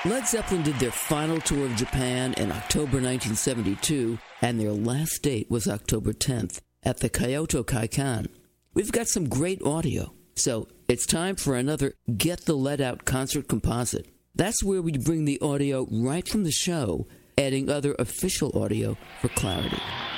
Led Zeppelin did their final tour of Japan in October 1972, and their last date was October 10th at the Kyoto Kaikan. We've got some great audio, so it's time for another Get the Lead Out concert composite. That's where we bring the audio right from the show, adding other official audio for clarity.